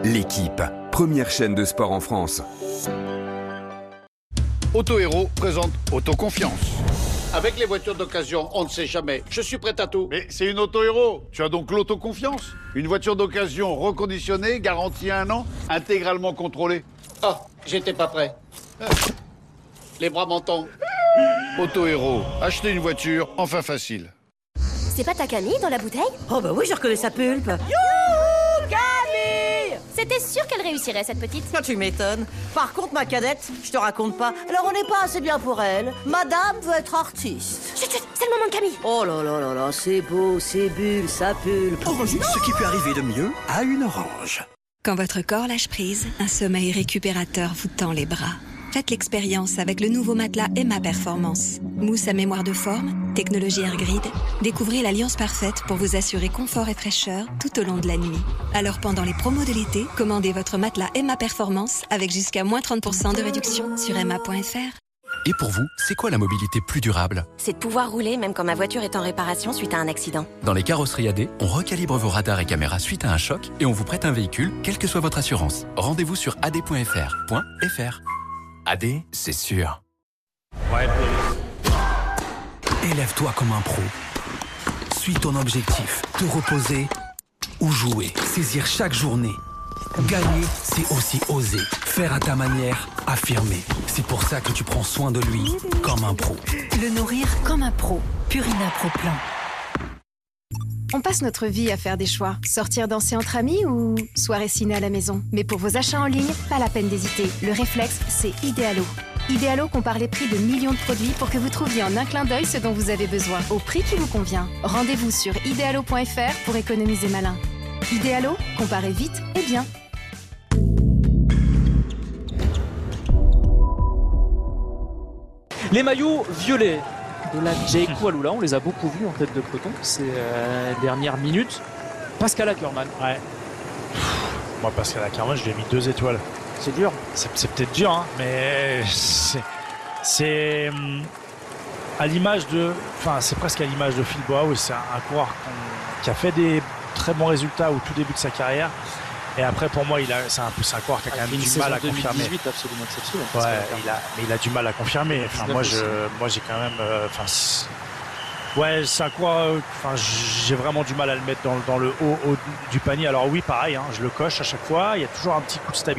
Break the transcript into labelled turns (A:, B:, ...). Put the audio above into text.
A: L'équipe, première chaîne de sport en France.
B: Auto Héros présente Autoconfiance. Avec les voitures d'occasion, on ne sait jamais. Je suis prêt à tout.
C: Mais c'est une Auto Héros. Tu as donc l'autoconfiance. Une voiture d'occasion reconditionnée, garantie 1 an, intégralement contrôlée.
B: Ah, j'étais pas prêt. Les bras m'en tombent.
C: Auto Héros, acheter une voiture, enfin facile.
D: C'est pas ta Camille dans la bouteille?
E: Oh bah oui, je reconnais sa pulpe.
D: Youhou, Camille! C'était sûr qu'elle réussirait, cette petite.
E: Ah, tu m'étonnes. Par contre, ma cadette, je te raconte pas. Alors on n'est pas assez bien pour elle. Madame veut être artiste.
D: Chut, chut, c'est le moment de Camille.
E: Oh là là là là, c'est beau, c'est bulle, sa pulpe.
F: Orangis, ce qui peut arriver de mieux à une orange.
G: Quand votre corps lâche prise, un sommeil récupérateur vous tend les bras. Faites l'expérience avec le nouveau matelas Emma Performance. Mousse à mémoire de forme, technologie AirGrid. Découvrez l'alliance parfaite pour vous assurer confort et fraîcheur tout au long de la nuit. Alors pendant les promos de l'été, commandez votre matelas Emma Performance avec jusqu'à moins 30% de réduction sur emma.fr.
H: Et pour vous, c'est quoi la mobilité plus durable?
D: C'est de pouvoir rouler même quand ma voiture est en réparation suite à un accident.
H: Dans les carrosseries AD, on recalibre vos radars et caméras suite à un choc et on vous prête un véhicule, quelle que soit votre assurance. Rendez-vous sur ad.fr. AD, c'est sûr.
I: Ouais.
F: Élève-toi comme un pro. Suis ton objectif. Te reposer ou jouer. Saisir chaque journée. Gagner, c'est aussi oser. Faire à ta manière, affirmer. C'est pour ça que tu prends soin de lui comme un pro.
J: Le nourrir comme un pro. Purina Pro Plan. On passe notre vie à faire des choix. Sortir danser entre amis ou soirée ciné à la maison. Mais pour vos achats en ligne, pas la peine d'hésiter. Le réflexe, c'est Idealo. Idealo compare les prix de millions de produits pour que vous trouviez en un clin d'œil ce dont vous avez besoin, au prix qui vous convient. Rendez-vous sur idealo.fr pour économiser malin. Idealo, comparez vite et bien.
K: Les maillots violets de la Jayco Alula, on les a beaucoup vus en tête de peloton ces dernières minutes. Pascal Ackermann.
I: Ouais. Moi, Pascal Ackermann, je lui ai mis 2 étoiles.
K: C'est dur.
I: C'est peut-être dur, hein, mais c'est à l'image de... Enfin, c'est presque à l'image de Phil Bauhaus. C'est un coureur qui a fait des très bons résultats au tout début de sa carrière. Et après, pour moi, c'est un coureur qui a quand même du mal à confirmer.
K: 2018 absolument exceptionnel.
I: Ouais, mais il a du mal à confirmer. Enfin, moi, j'ai quand même... ouais, c'est un coureur... j'ai vraiment du mal à le mettre dans le haut du panier. Alors oui, pareil, hein, je le coche à chaque fois. Il y a toujours un petit coup de stabilité.